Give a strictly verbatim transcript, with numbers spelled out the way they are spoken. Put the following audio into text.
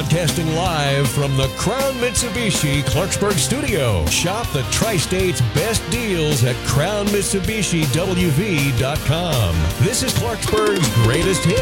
Broadcasting live from the Crown Mitsubishi Clarksburg studio. Shop the Tri-State's best deals at crown mitsubishi w v dot com. This is Clarksburg's greatest hits.